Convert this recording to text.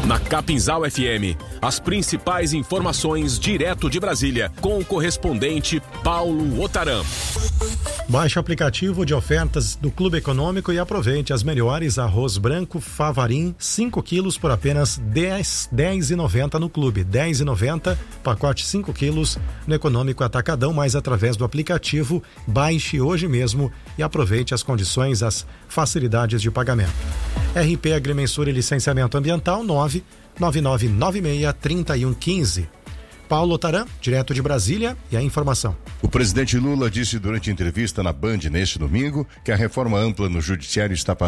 Na Capinzal FM, as principais informações direto de Brasília, com o correspondente Paulo Otaram. Baixe o aplicativo de ofertas do Clube Econômico e aproveite as melhores arroz branco Favarim, 5 quilos por apenas R$10,90 no Clube, R$10,90, pacote 5 quilos no Econômico Atacadão, mais através do aplicativo. Baixe hoje mesmo e aproveite as condições, as facilidades de pagamento. RP Agrimensura e Licenciamento Ambiental 99996-3115. Paulo Otaram, direto de Brasília, e a informação. O presidente Lula disse durante entrevista na Band neste domingo que a reforma ampla no judiciário está